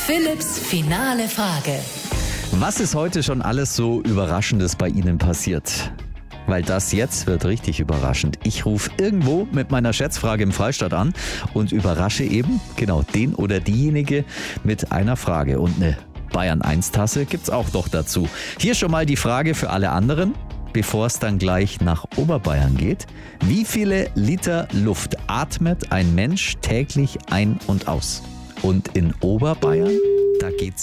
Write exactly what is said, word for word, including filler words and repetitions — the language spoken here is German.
Philipps finale Frage. Was ist heute schon alles so Überraschendes bei Ihnen passiert? Weil das jetzt wird richtig überraschend. Ich rufe irgendwo mit meiner Schätzfrage im Freistaat an und überrasche eben genau den oder diejenige mit einer Frage. Und eine Bayern eins Tasse gibt's auch doch dazu. Hier schon mal die Frage für alle anderen, bevor es dann gleich nach Oberbayern geht. Wie viele Liter Luft atmet ein Mensch täglich ein und aus? Und in Oberbayern, da geht's